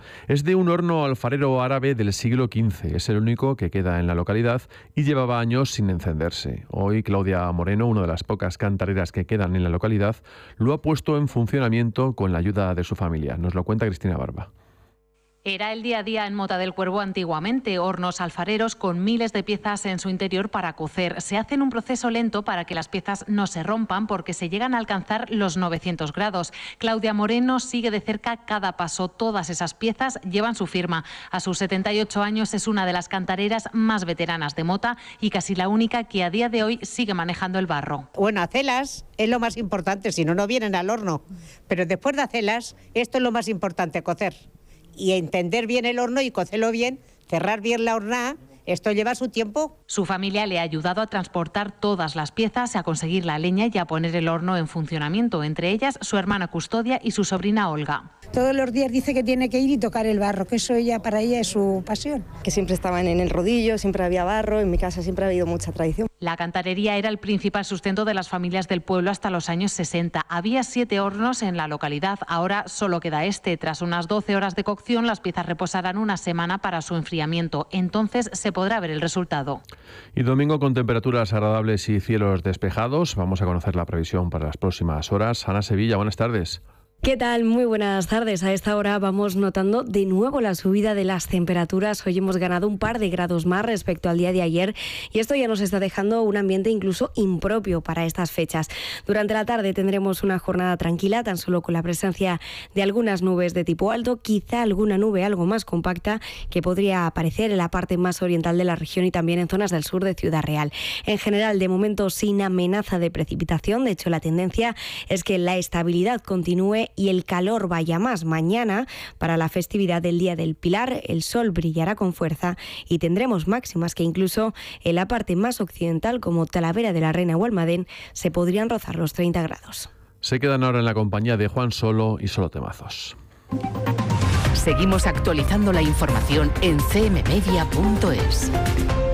Es de un horno alfarero árabe del siglo XV. Es el único que queda en la localidad y llevaba años sin encenderse. Hoy Claudia Moreno, una de las pocas cantareras que quedan en la localidad, lo ha puesto en funcionamiento con la ayuda de su familia. Nos lo cuenta Cristina Barba. Era el día a día en Mota del Cuervo antiguamente, hornos alfareros con miles de piezas en su interior para cocer. Se hace en un proceso lento para que las piezas no se rompan porque se llegan a alcanzar los 900 grados. Claudia Moreno sigue de cerca cada paso. Todas esas piezas llevan su firma. A sus 78 años es una de las cantareras más veteranas de Mota y casi la única que a día de hoy sigue manejando el barro. Bueno, hacerlas es lo más importante, si no, no vienen al horno. Pero después de hacerlas, esto es lo más importante, cocer. Y entender bien el horno y cocerlo bien, cerrar bien la hornada. Esto lleva su tiempo. Su familia le ha ayudado a transportar todas las piezas, a conseguir la leña y a poner el horno en funcionamiento. Entre ellas, su hermana Custodia y su sobrina Olga. Todos los días dice que tiene que ir y tocar el barro, que eso para ella es su pasión. Que siempre estaban en el rodillo, siempre había barro, en mi casa siempre ha habido mucha tradición. La cantarería era el principal sustento de las familias del pueblo hasta los años 60. Había 7 hornos en la localidad, ahora solo queda este. Tras unas 12 horas de cocción, las piezas reposarán una semana para su enfriamiento. Entonces se podrá ver el resultado. Y domingo con temperaturas agradables y cielos despejados. Vamos a conocer la previsión para las próximas horas. Ana Sevilla, buenas tardes. ¿Qué tal? Muy buenas tardes. A esta hora vamos notando de nuevo la subida de las temperaturas. Hoy hemos ganado un par de grados más respecto al día de ayer y esto ya nos está dejando un ambiente incluso impropio para estas fechas. Durante la tarde tendremos una jornada tranquila, tan solo con la presencia de algunas nubes de tipo alto, quizá alguna nube algo más compacta que podría aparecer en la parte más oriental de la región y también en zonas del sur de Ciudad Real. En general, de momento sin amenaza de precipitación. De hecho, la tendencia es que la estabilidad continúe y el calor vaya más. Mañana, para la festividad del Día del Pilar, el sol brillará con fuerza y tendremos máximas que incluso en la parte más occidental, como Talavera de la Reina o Almadén, se podrían rozar los 30 grados. Se quedan ahora en la compañía de Juan Solo y Solo Temazos. Seguimos actualizando la información en cmmedia.es.